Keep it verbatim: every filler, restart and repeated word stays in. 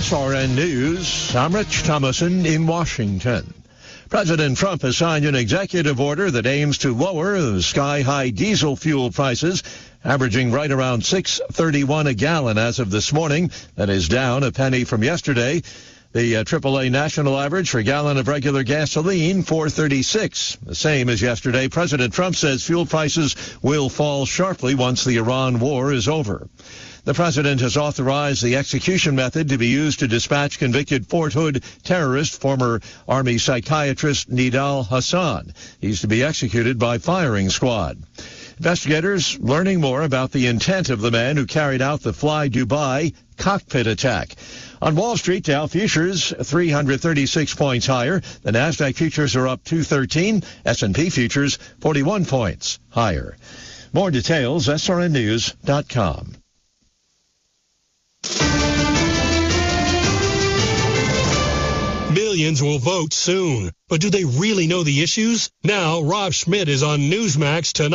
S R N News, I'm Rich Thomason in Washington. President Trump has signed an executive order that aims to lower the sky-high diesel fuel prices, averaging right around six thirty-one a gallon as of this morning. That is down a penny from yesterday. The uh, triple A national average for a gallon of regular gasoline, four thirty-six, the same as yesterday. President Trump says fuel prices will fall sharply once the Iran war is over. The president has authorized the execution method to be used to dispatch convicted Fort Hood terrorist, former Army psychiatrist Nidal Hasan. He's to be executed by firing squad. Investigators learning more about the intent of the man who carried out the Fly Dubai cockpit attack. On Wall Street, Dow futures three hundred thirty-six points higher. The Nasdaq futures are up two thirteen. S and P futures forty-one points higher. More details, S R N news dot com. Millions will vote soon, but do they really know the issues? Now, Rob Schmidt is on Newsmax tonight.